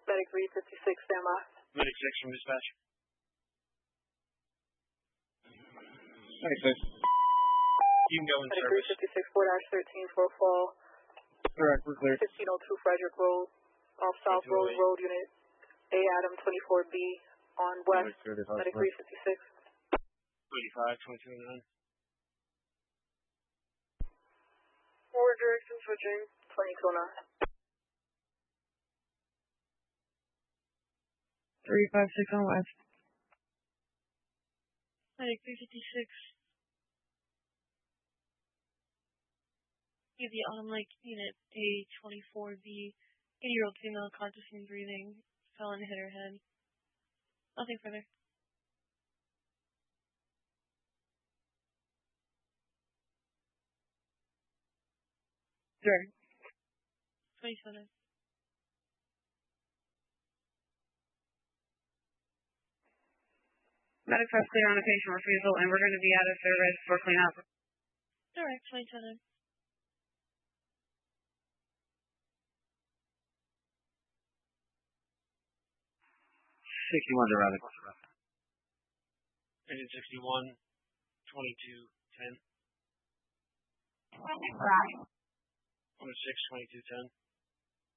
Medic read 56, stand by. Medic 6 from dispatch. Medic 6. You can go in Medic service. read 56, 4-13 for a fall. Alright, we're clear. 1502 Frederick Road, off South Road Road Unit. A Adam 24B on West. Medic read 56. 35, 2209. Forward direction switching. 2209. 356 on West. Medic 356. Give the Autumn Lake Unit A24B. 80-year-old female, conscious and breathing. Fell and hit her head. Nothing further. Sure. 27. Medics are clear on a patient refusal, and we're going to be out of service for cleanup. Direct 27. Engine 61, 2210. Right. 106, 2210.